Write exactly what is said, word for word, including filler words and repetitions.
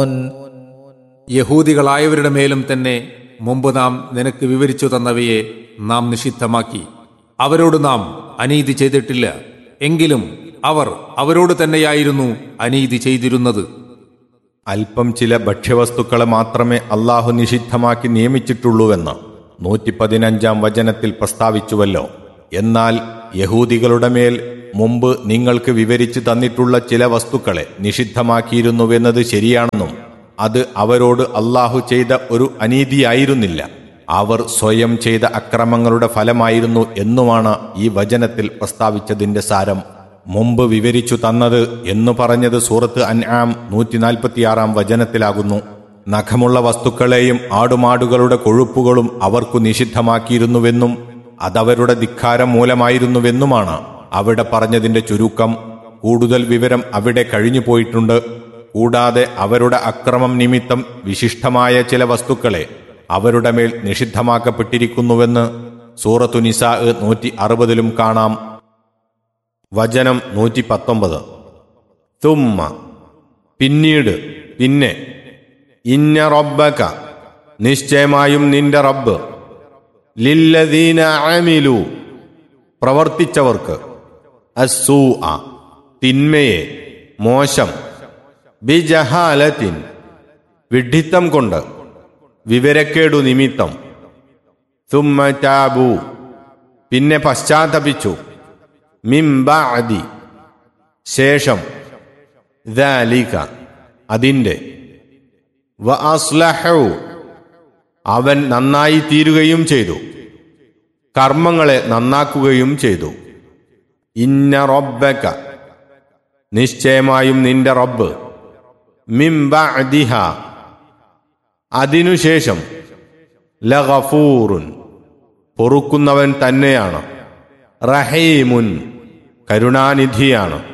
യഹൂദികളായവരുടെ മേലും തന്നെ മുമ്പ് നാം നിനക്ക് വിവരിച്ചു തന്നവയെ നാം നിഷിദ്ധമാക്കി. അവരോട് നാം അനീതി ചെയ്തിട്ടില്ല, എങ്കിലും അവർ അവരോട് തന്നെയായിരുന്നു അനീതി ചെയ്തിരുന്നത്. അല്പം ചില ഭക്ഷ്യവസ്തുക്കളെ മാത്രമേ അള്ളാഹു നിഷിദ്ധമാക്കി നിയമിച്ചിട്ടുള്ളൂവെന്ന് നൂറ്റി പതിനഞ്ചാം വചനത്തിൽ പ്രസ്താവിച്ചുവല്ലോ. എന്നാൽ യഹൂദികളുടെ മേൽ മുമ്പ് നിങ്ങൾക്ക് വിവരിച്ചു തന്നിട്ടുള്ള ചില വസ്തുക്കളെ നിഷിദ്ധമാക്കിയിരുന്നുവെന്നത് ശരിയാണെന്നും അത് അവരോട് അള്ളാഹു ചെയ്ത ഒരു അനീതിയായിരുന്നില്ല, അവർ സ്വയം ചെയ്ത അക്രമങ്ങളുടെ ഫലമായിരുന്നു എന്നുമാണ് ഈ വചനത്തിൽ പ്രസ്താവിച്ചതിന്റെ സാരം. മുമ്പ് വിവരിച്ചു തന്നത് എന്നു പറഞ്ഞത് സൂറത്ത് അൻആം നൂറ്റി നാൽപ്പത്തിയാറാം വചനത്തിലാകുന്നു. നഖമുള്ള വസ്തുക്കളെയും ആടുമാടുകളുടെ കൊഴുപ്പുകളും അവർക്കു നിഷിദ്ധമാക്കിയിരുന്നുവെന്നും അതവരുടെ ധിക്കാരം മൂലമായിരുന്നുവെന്നുമാണ് അവിടെ പറഞ്ഞതിന്റെ ചുരുക്കം. കൂടുതൽ വിവരം അവിടെ കഴിഞ്ഞു പോയിട്ടുണ്ട്. കൂടാതെ അവരുടെ അക്രമം നിമിത്തം വിശിഷ്ടമായ ചില വസ്തുക്കളെ അവരുടെ മേൽ നിഷിദ്ധമാക്കപ്പെട്ടിരിക്കുന്നുവെന്ന് സൂറത്തു നിസാ നൂറ്റി അറുപതിലും കാണാം. വചനം നൂറ്റി പത്തൊമ്പത്. തുമ്മ പിന്നീട്, പിന്നെ, ഇന്ന റബ്ബക നിശ്ചയമായും നിന്റെ റബ്ബ്, ലില്ലദീന അമിലു പ്രവർത്തിച്ചവർക്ക്, അസ്സൂഅ തിന്മയെ, മോശം, ബിജഹാലത്തിൻ വിഡ്ഢിത്തം കൊണ്ട്, വിവരക്കേടു നിമിത്തം, തുമ്മ താബു പിന്നെ പശ്ചാത്തപിച്ചു, മിൻ ബഅദി ശേഷം, ദാലിക അതിൻ്റെ, വ അസ്ലഹു അവൻ നന്നായി തീരുകയും ചെയ്തു, കർമ്മങ്ങളെ നന്നാക്കുകയും ചെയ്തു. ഇന്ന റബ്ബക നിശ്ചയമായും നിന്റെ റബ്ബ്, മിൻ ബഅദിഹ അതിനുശേഷം, ലഗഫൂറുൻ പൊറുക്കുന്നവൻ തന്നെയാണ്, റഹീമുൻ കരുണാനിധിയാണ്.